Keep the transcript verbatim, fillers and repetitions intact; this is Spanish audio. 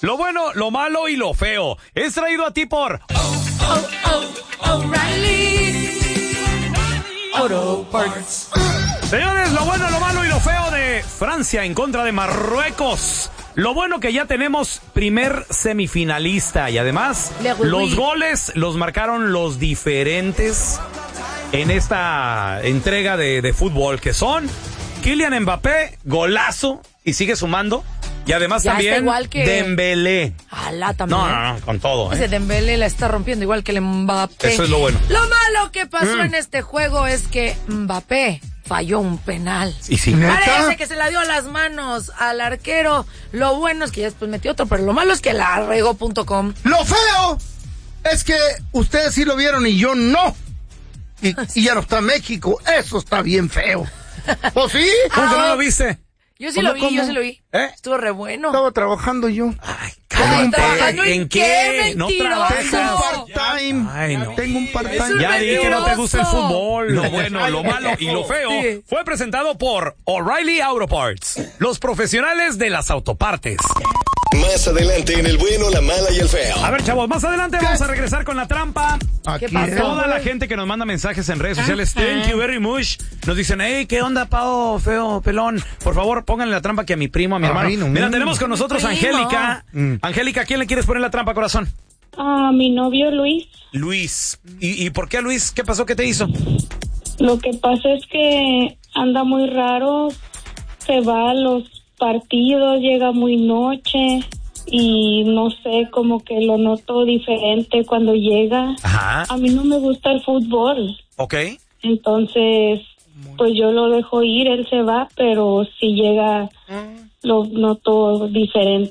lo bueno, lo malo y lo feo. Es traído a ti por Oh, oh, oh, O'Reilly Auto Parts. Señores, lo bueno, lo malo y lo feo de Francia en contra de Marruecos. Lo bueno que ya tenemos primer semifinalista y además los goles los marcaron los diferentes en esta entrega de, de fútbol, que son Kylian Mbappé, golazo, y sigue sumando. Y además ya también igual que Dembélé. Alá, también. No, no, no, con todo. Ese ¿eh? Dembélé la está rompiendo igual que el Mbappé. Eso es lo bueno. Lo malo que pasó Mm. en este juego es que Mbappé falló un penal. Y sí. Parece que se la dio a las manos al arquero. Lo bueno es que ya después metió otro, pero lo malo es que la regó punto com. Lo feo es que ustedes sí lo vieron y yo no. Y, y ya no está México. Eso está bien feo. ¿O sí? ¿Cómo que no lo viste? Yo sí lo vi, ¿Cómo? yo sí lo vi. ¿Eh? Estuvo re bueno. Estaba trabajando yo. Ay, Ay, ¿trabajando ¿En, en qué? qué, No mentiroso? Tengo un trabajas. part-time. Ay, no. Tengo un part-time. Ya dije que no te gusta el mentiroso. fútbol. Lo bueno, lo malo y lo feo Sí. fue presentado por O'Reilly Auto Parts, los profesionales de las autopartes. Más adelante en el bueno, la mala y el feo. A ver, chavos, más adelante vamos a regresar con la trampa. ¿Qué Aquí, pasó? ¿eh? Toda la gente que nos manda mensajes en redes sociales, thank you very much, nos dicen, hey, ¿qué onda, Pao, feo, pelón? Por favor, pónganle la trampa que a mi primo, a mi Ay, hermano. no, Mira, mm. tenemos con nosotros a Primo. Angélica. Mm. Angélica, ¿a quién le quieres poner la trampa, corazón? A mi novio Luis. Luis. ¿Y, y por qué a Luis? ¿Qué pasó? ¿Qué te hizo? Lo que pasa es que anda muy raro, se va a los partidos, llega muy noche y no sé, como que lo noto diferente cuando llega. Ajá. A mí no me gusta el fútbol, Ok. entonces pues yo lo dejo ir, él se va, pero si llega lo noto diferente.